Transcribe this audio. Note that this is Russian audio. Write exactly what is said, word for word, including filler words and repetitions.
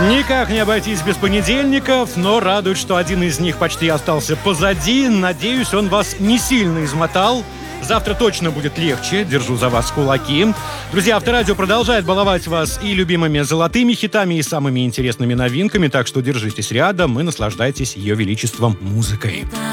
Никак не обойтись без понедельников, но радует, что один из них почти остался позади. Надеюсь, он вас не сильно измотал. Завтра точно будет легче. Держу за вас кулаки. Друзья, Авторадио продолжает баловать вас и любимыми золотыми хитами, и самыми интересными новинками, так что держитесь рядом и наслаждайтесь Ее Величеством музыкой.